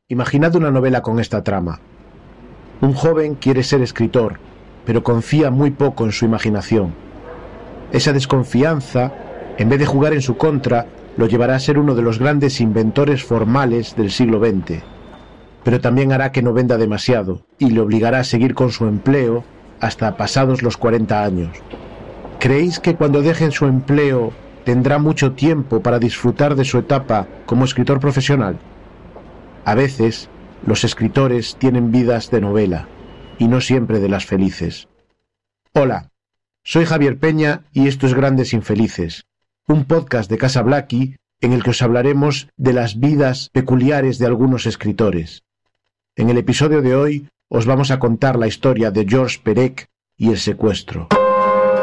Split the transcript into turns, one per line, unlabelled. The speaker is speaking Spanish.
Imaginad una novela con esta trama. Un joven quiere ser escritor, pero confía muy poco en su imaginación. Esa desconfianza, en vez de jugar en su contra, lo llevará a ser uno de los grandes inventores formales del siglo XX. Pero también hará que no venda demasiado y le obligará a seguir con su empleo hasta pasados los 40 años. ¿Creéis que cuando dejen su empleo tendrá mucho tiempo para disfrutar de su etapa como escritor profesional? A veces, los escritores tienen vidas de novela, y no siempre de las felices. Hola, soy Javier Peña y esto es Grandes Infelices, un podcast de Casa Blackie en el que os hablaremos de las vidas peculiares de algunos escritores. En el episodio de hoy os vamos a contar la historia de Georges Perec y el secuestro.